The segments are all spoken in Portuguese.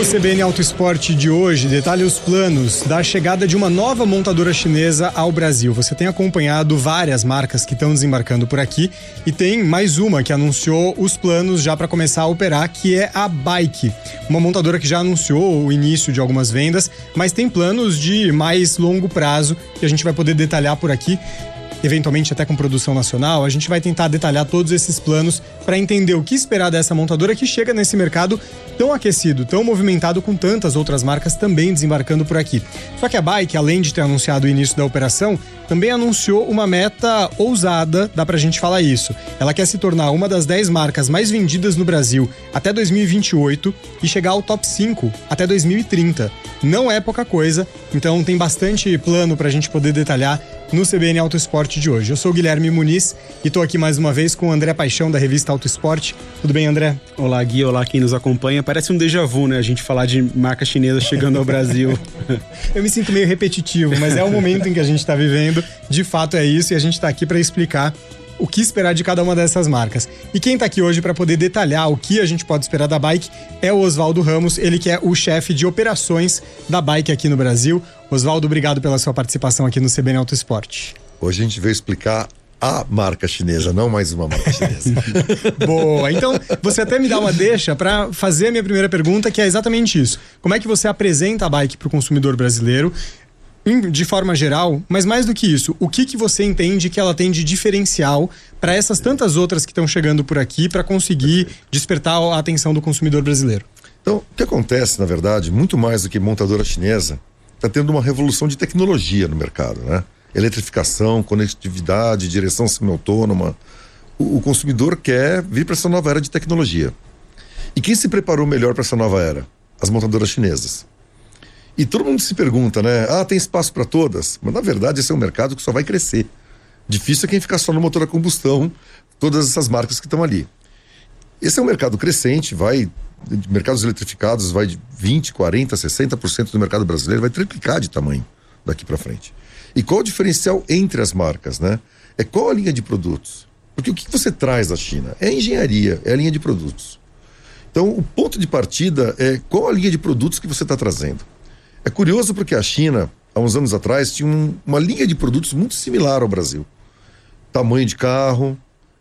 CBN Auto Esporte de hoje detalha os planos da chegada de uma nova montadora chinesa ao Brasil. Você tem acompanhado várias marcas que estão desembarcando por aqui e tem mais uma que anunciou os planos já para começar a operar, que é a Bike. Uma montadora que já anunciou o início de algumas vendas, mas tem planos de mais longo prazo que a gente vai poder detalhar por aqui. Eventualmente até com produção nacional, a gente vai tentar detalhar todos esses planos para entender o que esperar dessa montadora que chega nesse mercado tão aquecido, tão movimentado, com tantas outras marcas também desembarcando por aqui. Só que a Bike, além de ter anunciado o início da operação, também anunciou uma meta ousada, dá pra gente falar isso. Ela quer se tornar uma das 10 marcas mais vendidas no Brasil até 2028 e chegar ao top 5 até 2030. Não é pouca coisa, então tem bastante plano pra gente poder detalhar no CBN Auto Esporte de hoje. Eu sou o Guilherme Muniz e tô aqui mais uma vez com o André Paixão, da revista Auto Esporte. Tudo bem, André? Olá, Gui. Olá, quem nos acompanha. Parece um déjà vu, né? A gente falar de marca chinesa chegando ao Brasil. Eu me sinto meio repetitivo, mas é o momento em que a gente tá vivendo. De fato é isso, e a gente tá aqui para explicar o que esperar de cada uma dessas marcas. E quem tá aqui hoje para poder detalhar o que a gente pode esperar da Bike é o Oswaldo Ramos, ele que é o chefe de operações da Bike aqui no Brasil. Oswaldo, obrigado pela sua participação aqui no CBN Auto Esporte. Hoje a gente veio explicar a marca chinesa, não mais uma marca chinesa. Boa, então você até me dá uma deixa para fazer a minha primeira pergunta, que é exatamente isso. Como é que você apresenta a Bike para o consumidor brasileiro, de forma geral, mas mais do que isso, o que você entende que ela tem de diferencial para essas tantas outras que estão chegando por aqui para conseguir despertar a atenção do consumidor brasileiro? Então, o que acontece, na verdade, muito mais do que montadora chinesa, está tendo uma revolução de tecnologia no mercado, né? Eletrificação, conectividade, direção semi-autônoma. O consumidor quer vir para essa nova era de tecnologia. E quem se preparou melhor para essa nova era? As montadoras chinesas. E todo mundo se pergunta, né? Tem espaço para todas? Mas na verdade esse é um mercado que só vai crescer. Difícil é quem ficar só no motor a combustão, todas essas marcas que estão ali. Esse é um mercado crescente, mercados eletrificados vai de 20%, 40%, 60% do mercado brasileiro, vai triplicar de tamanho daqui para frente. E qual o diferencial entre as marcas, né? É qual a linha de produtos? Porque o que você traz da China? É a engenharia, é a linha de produtos. Então o ponto de partida é qual a linha de produtos que você está trazendo. É curioso porque a China, há uns anos atrás, tinha uma linha de produtos muito similar ao Brasil. Tamanho de carro,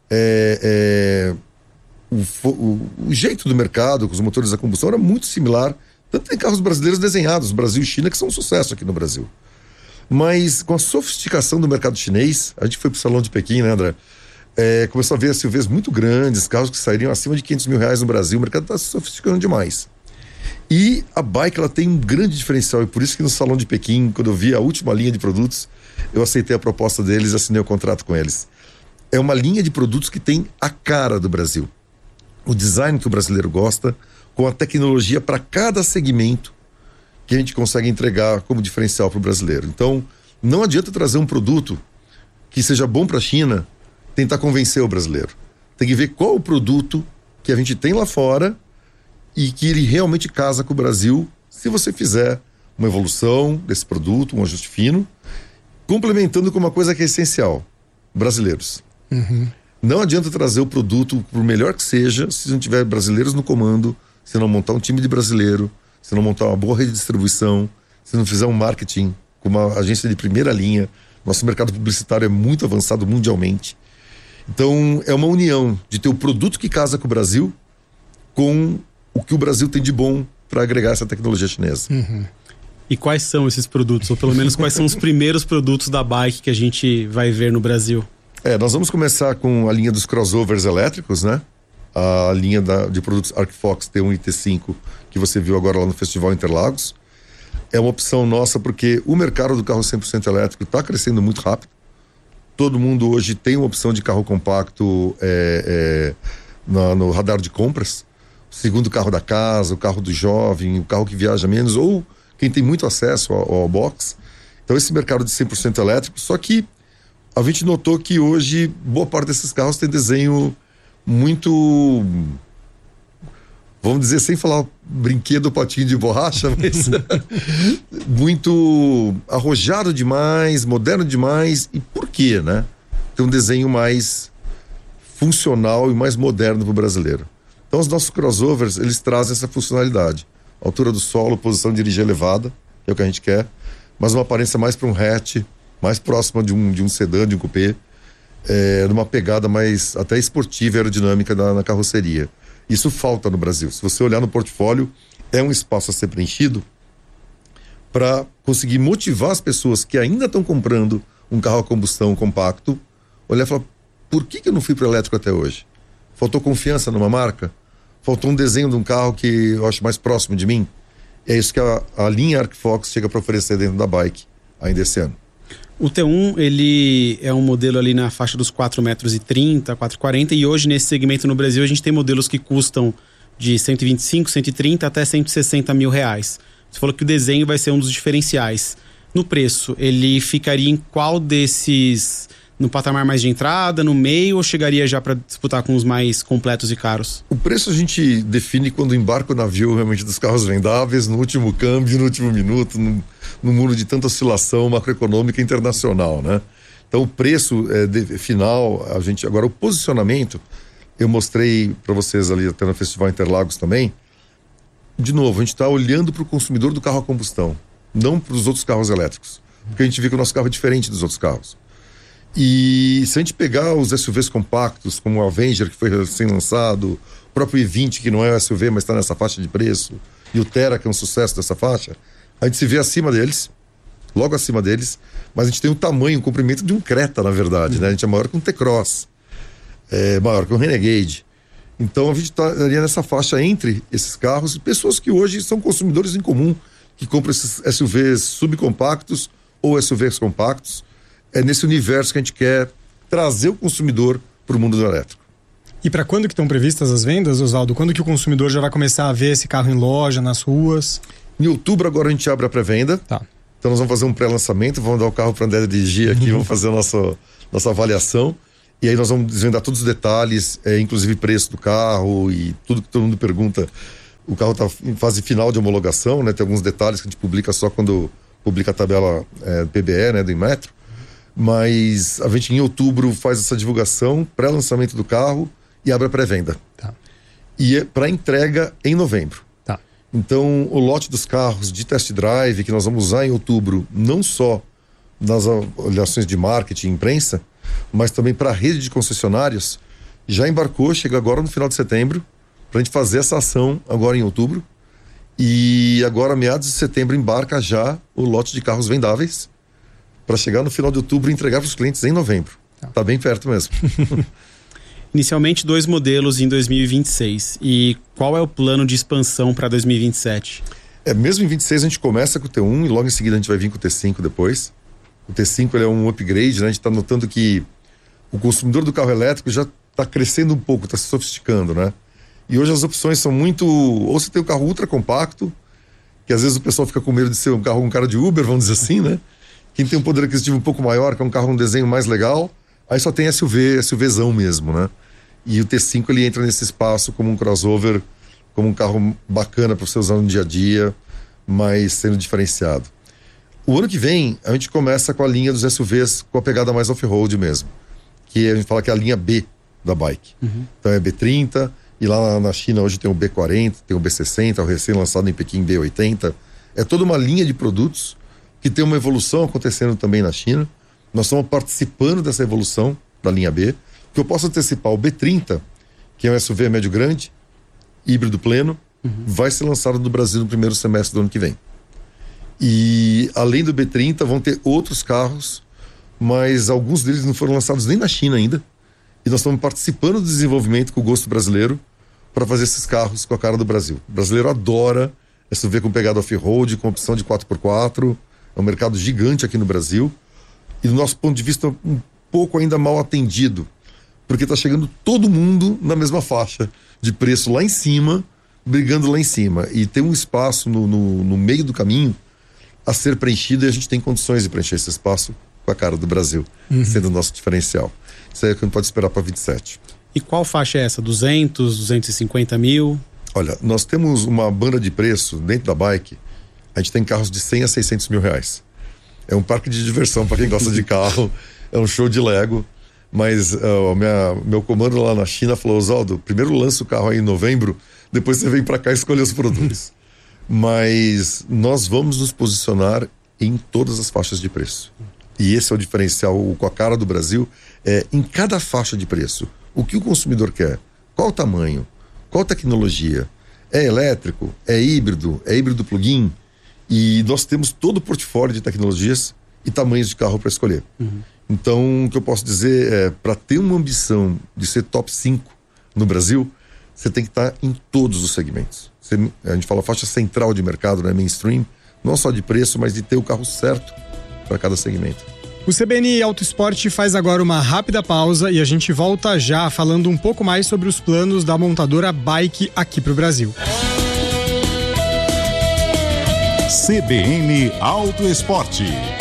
o jeito do mercado com os motores a combustão era muito similar. Tanto tem carros brasileiros desenhados, Brasil e China, que são um sucesso aqui no Brasil. Mas com a sofisticação do mercado chinês, a gente foi para o Salão de Pequim, né, André? Começou a ver SUVs muito grandes, carros que sairiam acima de R$500 mil no Brasil. O mercado está se sofisticando demais. E a Bike, ela tem um grande diferencial, e por isso que no Salão de Pequim, quando eu vi a última linha de produtos, eu aceitei a proposta deles e assinei o contrato com eles. É uma linha de produtos que tem a cara do Brasil. O design que o brasileiro gosta, com a tecnologia para cada segmento que a gente consegue entregar como diferencial para o brasileiro. Então, não adianta trazer um produto que seja bom para a China, tentar convencer o brasileiro. Tem que ver qual o produto que a gente tem lá fora e que ele realmente casa com o Brasil, se você fizer uma evolução desse produto, um ajuste fino, complementando com uma coisa que é essencial: brasileiros. Uhum. Não adianta trazer o produto, por melhor que seja, se não tiver brasileiros no comando, se não montar um time de brasileiro, se não montar uma boa rede de distribuição, se não fizer um marketing com uma agência de primeira linha. Nosso mercado publicitário é muito avançado mundialmente. Então, é uma união de ter o produto que casa com o Brasil com o que o Brasil tem de bom para agregar essa tecnologia chinesa. Uhum. E quais são esses produtos? Ou pelo menos quais são os primeiros produtos da Bike que a gente vai ver no Brasil? Nós vamos começar com a linha dos crossovers elétricos, né? A linha de produtos Arcfox T1 e T5, que você viu agora lá no Festival Interlagos. É uma opção nossa porque o mercado do carro 100% elétrico está crescendo muito rápido. Todo mundo hoje tem uma opção de carro compacto no radar de compras. O segundo carro da casa, o carro do jovem, o carro que viaja menos, ou quem tem muito acesso ao box. Então esse mercado de 100% elétrico, só que a gente notou que hoje boa parte desses carros tem desenho muito, vamos dizer, sem falar brinquedo, potinho de borracha, mas muito arrojado demais, moderno demais. E por quê, né? Tem um desenho mais funcional e mais moderno para o brasileiro. Então os nossos crossovers, eles trazem essa funcionalidade. altura do solo, posição de dirigir elevada, que é o que a gente quer, mas uma aparência mais para um hatch, mais próxima de um sedã, de um coupé, numa pegada mais até esportiva e aerodinâmica na carroceria. Isso falta no Brasil. Se você olhar no portfólio, é um espaço a ser preenchido para conseguir motivar as pessoas que ainda estão comprando um carro a combustão compacto, olhar e falar, por que eu não fui para o elétrico até hoje? Faltou confiança numa marca? Faltou um desenho de um carro que eu acho mais próximo de mim? É isso que a linha ArcFox chega para oferecer dentro da bike ainda esse ano. O T1, ele é um modelo ali na faixa dos 4,30 metros, 4,40, e hoje nesse segmento no Brasil a gente tem modelos que custam de 125, 130 até 160 mil reais. Você falou que o desenho vai ser um dos diferenciais. No preço, ele ficaria em qual desses... No patamar mais de entrada, no meio, ou chegaria já para disputar com os mais completos e caros? O preço a gente define quando embarca o navio realmente dos carros vendáveis, no último câmbio, no último minuto, no mundo de tanta oscilação macroeconômica internacional, né? Então o preço final, agora o posicionamento, eu mostrei para vocês ali até no Festival Interlagos também. De novo, a gente está olhando para o consumidor do carro a combustão, não para os outros carros elétricos, porque a gente vê que o nosso carro é diferente dos outros carros. E se a gente pegar os SUVs compactos, como o Avenger, que foi recém-lançado, o próprio i20, que não é o SUV, mas está nessa faixa de preço, e o Terra, que é um sucesso dessa faixa, a gente se vê acima deles, logo acima deles, mas a gente tem o tamanho, o comprimento de um Creta, na verdade, né? A gente é maior que um T-Cross, maior que um Renegade. Então a gente estaria nessa faixa entre esses carros e pessoas que hoje são consumidores em comum, que compram esses SUVs subcompactos ou SUVs compactos. É nesse universo que a gente quer trazer o consumidor para o mundo do elétrico. E para quando que estão previstas as vendas, Oswaldo? Quando que o consumidor já vai começar a ver esse carro em loja, nas ruas? Em outubro agora a gente abre a pré-venda. Tá. Então nós vamos fazer um pré-lançamento, vamos dar o carro para o André dirigir aqui, vamos fazer a nossa avaliação. E aí nós vamos desvendar todos os detalhes, inclusive preço do carro e tudo que todo mundo pergunta. O carro está em fase final de homologação, né? Tem alguns detalhes que a gente publica só quando publica a tabela PBE, né, do Inmetro. Mas a gente em outubro faz essa divulgação, pré-lançamento do carro e abre a pré-venda. Tá. E é para entrega em novembro. Tá. Então o lote dos carros de test drive que nós vamos usar em outubro, não só nas avaliações de marketing e imprensa, mas também para a rede de concessionários, já embarcou, chega agora no final de setembro, para a gente fazer essa ação agora em outubro. E agora, meados de setembro, embarca já o lote de carros vendáveis, para chegar no final de outubro e entregar para os clientes em novembro. Tá bem perto mesmo. Inicialmente 2 modelos em 2026. E qual é o plano de expansão para 2027? Mesmo em 26 a gente começa com o T1 e logo em seguida a gente vai vir com o T5 depois. O T5 ele é um upgrade, né? A gente está notando que o consumidor do carro elétrico já está crescendo um pouco, está se sofisticando, né? E hoje as opções são muito... Ou você tem um carro ultra compacto, que às vezes o pessoal fica com medo de ser um carro com cara de Uber, vamos dizer assim, né? Quem tem um poder aquisitivo um pouco maior, que é um carro com um desenho mais legal, aí só tem SUVzão mesmo, né? E o T5 ele entra nesse espaço como um crossover, como um carro bacana para você usar no dia a dia, mas sendo diferenciado. O ano que vem, a gente começa com a linha dos SUVs com a pegada mais off-road mesmo, que a gente fala que é a linha B da bike. Então é B30, e lá na China hoje tem o B40, tem o B60, o recém-lançado em Pequim B80. É toda uma linha de produtos que tem uma evolução acontecendo também na China. Nós estamos participando dessa evolução da linha B, que eu posso antecipar o B30, que é um SUV médio grande, híbrido pleno, vai ser lançado no Brasil no primeiro semestre do ano que vem. E além do B30 vão ter outros carros, mas alguns deles não foram lançados nem na China ainda, e nós estamos participando do desenvolvimento com o gosto brasileiro para fazer esses carros com a cara do Brasil. O brasileiro adora SUV com pegada off-road, com opção de 4x4, é um mercado gigante aqui no Brasil, e do nosso ponto de vista um pouco ainda mal atendido, porque está chegando todo mundo na mesma faixa de preço lá em cima, brigando lá em cima, e tem um espaço no meio do caminho a ser preenchido, e a gente tem condições de preencher esse espaço com a cara do Brasil, sendo o nosso diferencial. Isso aí é o que a gente pode esperar para 27. E qual faixa é essa? 200, 250 mil? Olha, nós temos uma banda de preço dentro da bike. A gente tem carros de 100 a 600 mil reais. É um parque de diversão para quem gosta de carro. É um show de Lego. Mas meu comando lá na China falou: Oswaldo, primeiro lança o carro aí em novembro, depois você vem para cá escolher os produtos. Mas nós vamos nos posicionar em todas as faixas de preço. E esse é o diferencial com a cara do Brasil. Em cada faixa de preço, o que o consumidor quer? Qual o tamanho? Qual tecnologia? É elétrico? É híbrido plug-in? E nós temos todo o portfólio de tecnologias e tamanhos de carro para escolher. Então, o que eu posso dizer é, para ter uma ambição de ser top 5 no Brasil, você tem que estar em todos os segmentos. A gente fala faixa central de mercado, né, mainstream, não só de preço, mas de ter o carro certo para cada segmento. O CBN Auto Esporte faz agora uma rápida pausa e a gente volta já falando um pouco mais sobre os planos da montadora Bike aqui para o Brasil. CBN Auto Esporte.